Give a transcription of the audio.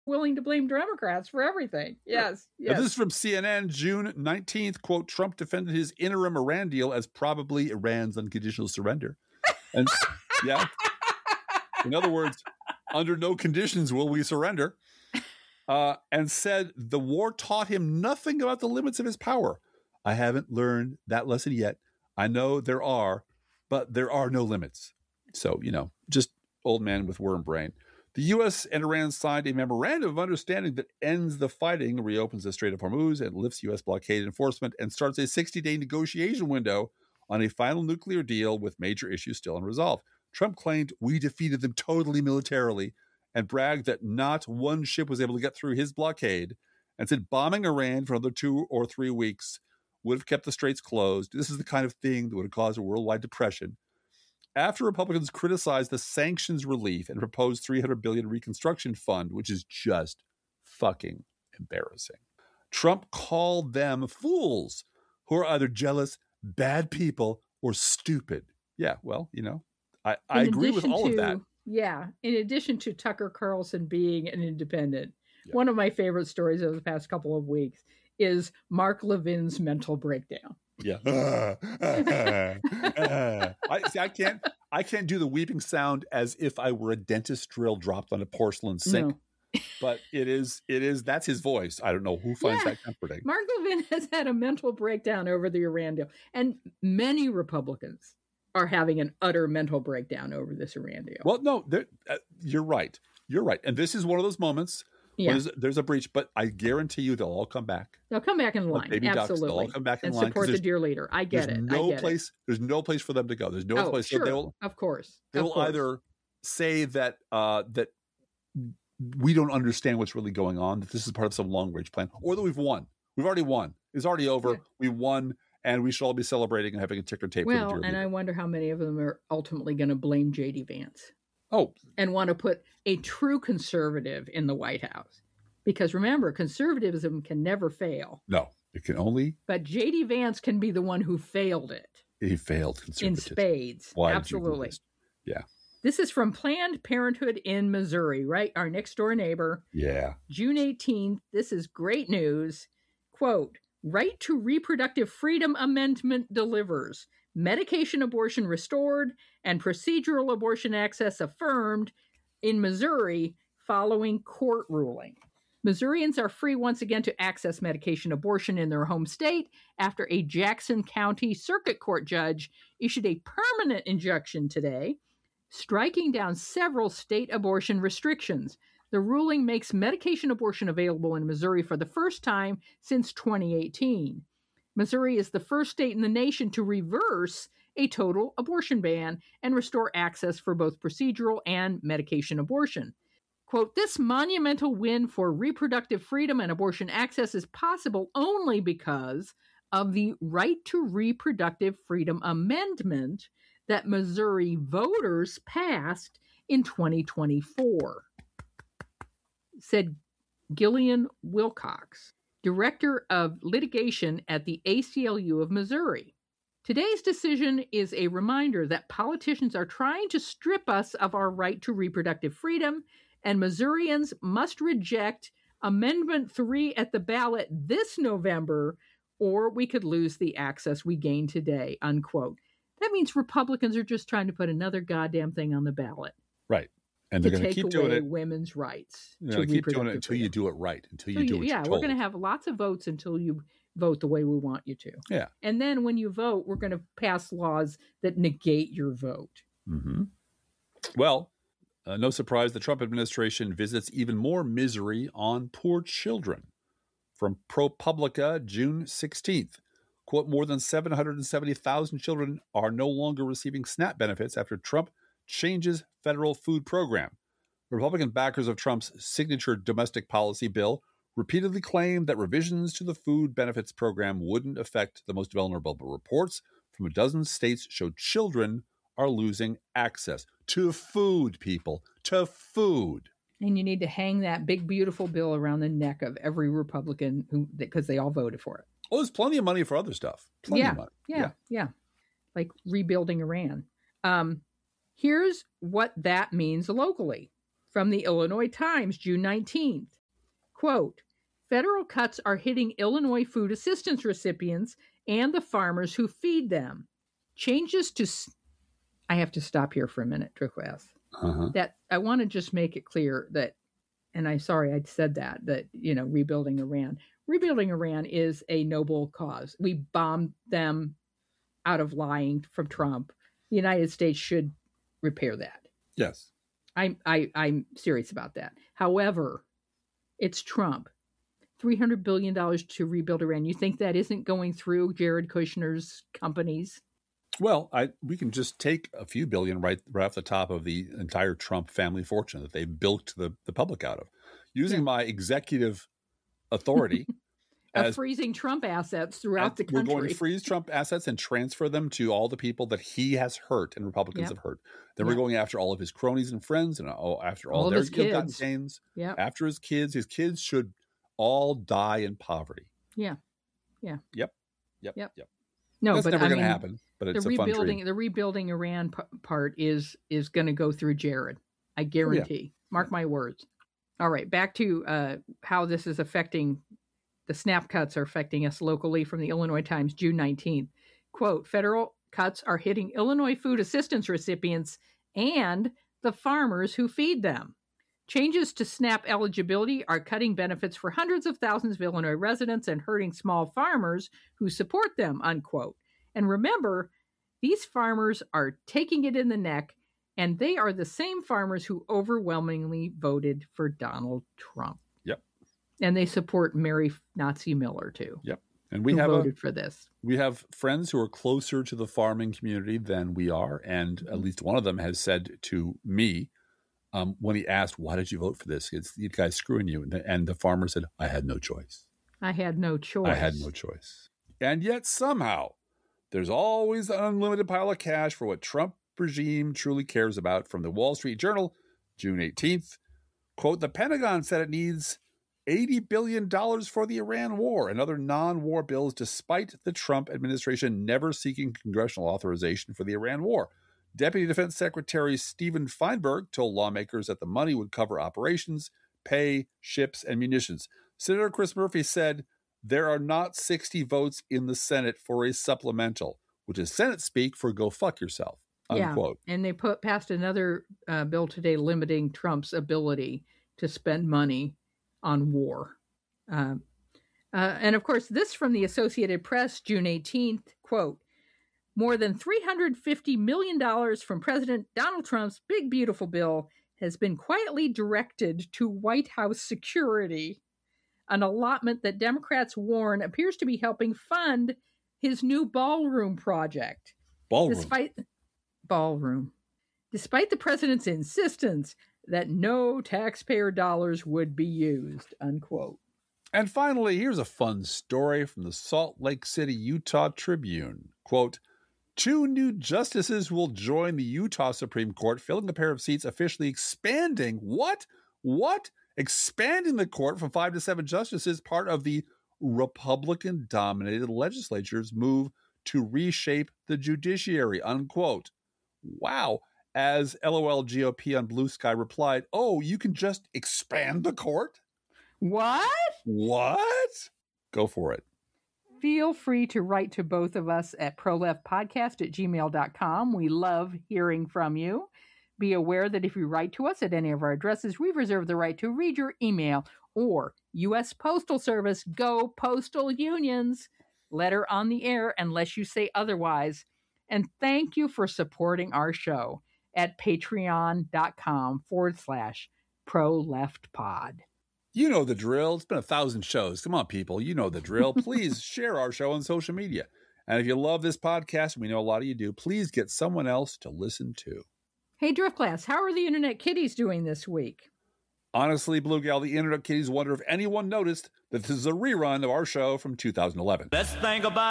willing to blame Democrats for everything. Yes, yes. This is from CNN, June 19th. Quote, Trump defended his interim Iran deal as probably Iran's unconditional surrender. And yeah, in other words, under no conditions will we surrender. And said the war taught him nothing about the limits of his power. I haven't learned that lesson yet. I know there are, but there are no limits. So, just old man with worm brain. The U.S. and Iran signed a memorandum of understanding that ends the fighting, reopens the Strait of Hormuz, and lifts U.S. blockade enforcement, and starts a 60-day negotiation window on a final nuclear deal with major issues still unresolved. Trump claimed we defeated them totally militarily and bragged that not one ship was able to get through his blockade, and said bombing Iran for another 2 or 3 weeks would have kept the straits closed. This is the kind of thing that would have caused a worldwide depression. After Republicans criticized the sanctions relief and proposed $300 billion reconstruction fund, which is just fucking embarrassing, Trump called them fools who are either jealous, bad people, or stupid. Yeah, well, I agree with all of that. Yeah, in addition to Tucker Carlson being an independent, one of my favorite stories of the past couple of weeks is Mark Levin's mental breakdown. Yeah. I can't do the weeping sound as if I were a dentist drill dropped on a porcelain sink. No. But that's his voice. I don't know who finds that comforting. Mark Levin has had a mental breakdown over the Iran deal. And many Republicans are having an utter mental breakdown over this Iran deal. Well, no, you're right. You're right. And this is one of those moments when there's a breach, but I guarantee you they'll all come back. They'll come back in line. Baby Absolutely. Ducks, they'll all come back in line. And support the dear leader. I get it. There's no place for them to go. There's no place. Sure. So of course. They'll either say that that we don't understand what's really going on, that this is part of some long-range plan, or that we've won. We've already won. It's already over. Yeah. We won. And we should all be celebrating and having a ticker tape. Well, and I wonder how many of them are ultimately going to blame J.D. Vance. Oh. And want to put a true conservative in the White House. Because remember, conservatism can never fail. No, it can only. But J.D. Vance can be the one who failed it. He failed conservatism. In spades. Why Absolutely. Did you do this? Yeah. This is from Planned Parenthood in Missouri, right? Our next door neighbor. Yeah. June 18th. This is great news. Quote, Right to Reproductive Freedom Amendment delivers. Medication abortion restored and procedural abortion access affirmed in Missouri following court ruling. Missourians are free once again to access medication abortion in their home state after a Jackson County Circuit Court judge issued a permanent injunction today, striking down several state abortion restrictions. The ruling makes medication abortion available in Missouri for the first time since 2018. Missouri is the first state in the nation to reverse a total abortion ban and restore access for both procedural and medication abortion. Quote, this monumental win for reproductive freedom and abortion access is possible only because of the Right to Reproductive Freedom Amendment that Missouri voters passed in 2024. Said Gillian Wilcox, Director of Litigation at the ACLU of Missouri. Today's decision is a reminder that politicians are trying to strip us of our right to reproductive freedom, and Missourians must reject Amendment 3 at the ballot this November, or we could lose the access we gain today, unquote. That means Republicans are just trying to put another goddamn thing on the ballot. Right. And they're going to keep doing it. Women's rights. Keep doing it until you do it right. Until you do what you're told. We're going to have lots of votes until you vote the way we want you to. Yeah. And then when you vote, we're going to pass laws that negate your vote. Mm-hmm. Well, no surprise, the Trump administration visits even more misery on poor children. From ProPublica, June 16th. Quote, more than 770,000 children are no longer receiving SNAP benefits after Trump changes federal food program. Republican backers of Trump's signature domestic policy bill repeatedly claimed that revisions to the food benefits program wouldn't affect the most vulnerable, but reports from a dozen states show children are losing access to food, people, to food. And you need to hang that big, beautiful bill around the neck of every Republican because they all voted for it. Oh, there's plenty of money for other stuff. Plenty of money. Yeah. Like rebuilding Iran. Here's what that means locally. From the Illinois Times, June 19th. Quote, federal cuts are hitting Illinois food assistance recipients and the farmers who feed them. Changes to... I have to stop here for a minute, Drifglass. That I want to just make it clear that, and I'm sorry I said that, rebuilding Iran. Rebuilding Iran is a noble cause. We bombed them out of lying from Trump. The United States should repair that. Yes. I'm serious about that. However, it's Trump. $300 billion to rebuild Iran. You think that isn't going through Jared Kushner's companies? Well, we can just take a few billion right off the top of the entire Trump family fortune that they've bilked the public out of. Using my executive authority of freezing Trump assets throughout the country. We're going to freeze Trump assets and transfer them to all the people that he has hurt and Republicans have hurt. Then we're going after all of his cronies and friends and after all their ill-gotten gains. Yeah. After his kids should all die in poverty. Yeah. Yep. No, that's but never going to happen. But it's a fun dream. The rebuilding Iran part is going to go through Jared. I guarantee. Mark my words. All right, back to how this is affecting. The SNAP cuts are affecting us locally. From the Illinois Times, June 19th. Quote: federal cuts are hitting Illinois food assistance recipients and the farmers who feed them. Changes to SNAP eligibility are cutting benefits for hundreds of thousands of Illinois residents and hurting small farmers who support them, unquote. And remember, these farmers are taking it in the neck, and they are the same farmers who overwhelmingly voted for Donald Trump. Yep. And they support Mary Nazi Miller, too. Yep. And we voted for this. We have friends who are closer to the farming community than we are. And at least one of them has said to me, when he asked, why did you vote for this? It's you guys screwing you. And the farmer said, I had no choice. I had no choice. And yet somehow there's always an unlimited pile of cash for what Trump regime truly cares about. From the Wall Street Journal, June 18th, quote, the Pentagon said it needs $80 billion for the Iran war and other non-war bills, despite the Trump administration never seeking congressional authorization for the Iran war. Deputy Defense Secretary Stephen Feinberg told lawmakers that the money would cover operations, pay, ships, and munitions. Senator Chris Murphy said there are not 60 votes in the Senate for a supplemental, which is Senate speak for go fuck yourself, unquote. Yeah, and they passed another bill today limiting Trump's ability to spend money on war. And of course, this from the Associated Press, June 18th, quote, more than $350 million from President Donald Trump's big, beautiful bill has been quietly directed to White House security, an allotment that Democrats warn appears to be helping fund his new ballroom project. Despite the president's insistence that no taxpayer dollars would be used, unquote. And finally, here's a fun story from the Salt Lake City, Utah Tribune. Quote, 2 new justices will join the Utah Supreme Court, filling a pair of seats, officially expanding. What? Expanding the court from 5 to 7 justices, part of the Republican-dominated legislature's move to reshape the judiciary, unquote. Wow. As LOL GOP on Blue Sky replied, oh, you can just expand the court? What? Go for it. Feel free to write to both of us at proleftpodcast@gmail.com. We love hearing from you. Be aware that if you write to us at any of our addresses, we've reserved the right to read your email or U.S. Postal Service. Go Postal Unions. Letter on the air unless you say otherwise. And thank you for supporting our show at patreon.com/proleftpod. You know the drill. It's been 1,000 shows. Come on, people. You know the drill. Please share our show on social media. And if you love this podcast, and we know a lot of you do, please get someone else to listen to. Hey, Driftglass, how are the Internet Kitties doing this week? Honestly, Blue Gal, the Internet Kitties wonder if anyone noticed that this is a rerun of our show from 2011. Let's think about